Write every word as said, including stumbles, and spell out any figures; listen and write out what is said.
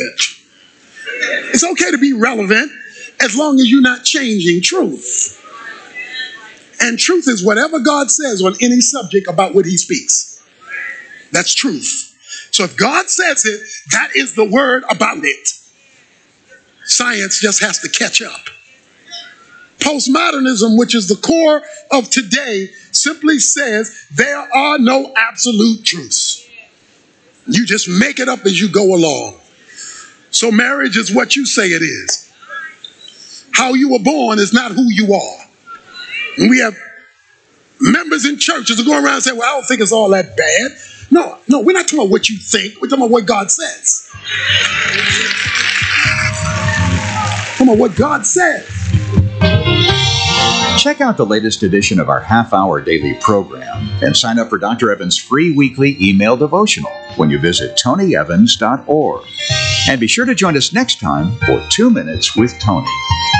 relevant. It's okay to be relevant as long as you're not changing truth. And truth is whatever God says on any subject about what he speaks. That's truth. So if God says it, that is the word about it. Science just has to catch up. Postmodernism, which is the core of today, simply says there are no absolute truths. You just make it up as you go along. So marriage is what you say it is. How you were born is not who you are. And we have members in churches who go around and say, well, I don't think it's all that bad. No, no, we're not talking about what you think. We're talking about what God says. We're talking about what God says. Check out the latest edition of our half-hour daily program and sign up for Doctor Evans' free weekly email devotional when you visit tony evans dot org. And be sure to join us next time for Two Minutes with Tony.